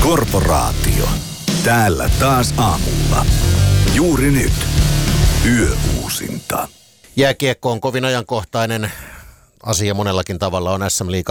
Korporaatio. Täällä taas aamulla. Juuri nyt. Yöuusinta. Jääkiekko on kovin ajankohtainen asia monellakin tavalla. On SM-liiga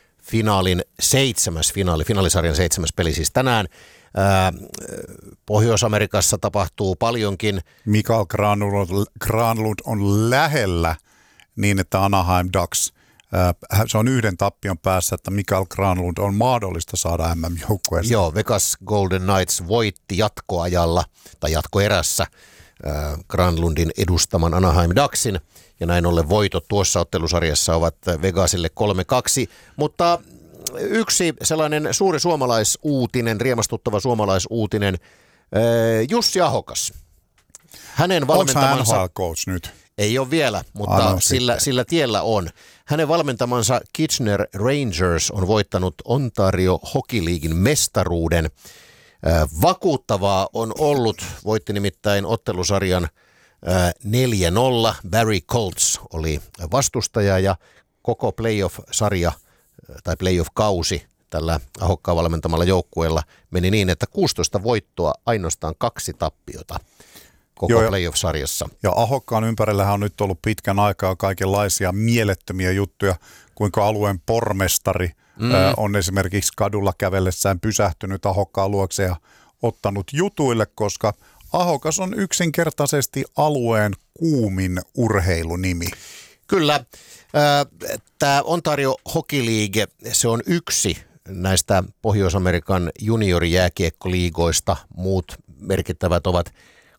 finaalisarjan 7. peli siis tänään. Pohjois-Amerikassa tapahtuu paljonkin. Mikael Granlund on lähellä niin, että Anaheim Ducks, se on yhden tappion päässä, että Mikael Granlund on mahdollista saada MM-joukkueeseen. Joo, Vegas Golden Knights voitti jatkoajalla tai jatkoerässä Granlundin edustaman Anaheim Ducksin, ja näin ollen voitot tuossa ottelusarjassa ovat Vegasille 3-2, mutta yksi sellainen suuri suomalaisuutinen, riemastuttava suomalaisuutinen, Jussi Ahokas. Hänen valmentamansa... Onko NHL-coach nyt? Ei ole vielä, mutta sillä tiellä on. Hänen valmentamansa Kitchener Rangers on voittanut Ontario Hockey Leaguein mestaruuden. Vakuuttavaa on ollut, voitti nimittäin ottelusarjan 4-0. Barry Colts oli vastustaja ja koko playoff-sarja tai playoff-kausi tällä Ahokkaan valmentamalla joukkueella meni niin, että 16 voittoa, ainoastaan 2 tappiota koko playoff-sarjassa. Ja Ahokkaan ympärillähän on nyt ollut pitkän aikaa kaikenlaisia mielettömiä juttuja, kuinka alueen pormestari on esimerkiksi kadulla kävellessään pysähtynyt Ahokkaan luokse ja ottanut jutuille, koska Ahokas on yksinkertaisesti alueen kuumin urheilunimi. Kyllä. Tämä Ontario Hockey League, se on yksi näistä Pohjois-Amerikan juniorijääkiekkoliigoista. Muut merkittävät ovat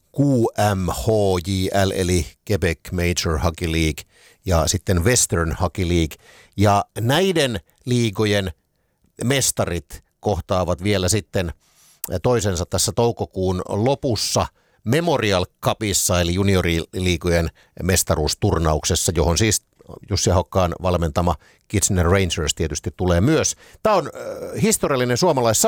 QMHJL eli Quebec Major Hockey League ja sitten Western Hockey League. Ja näiden liigojen mestarit kohtaavat vielä sitten toisensa tässä toukokuun lopussa Memorial Cupissa eli junioriliigojen mestaruusturnauksessa, johon siis Jussi Ahokkaan valmentama Kitchener Rangers tietysti tulee myös. Tämä on historiallinen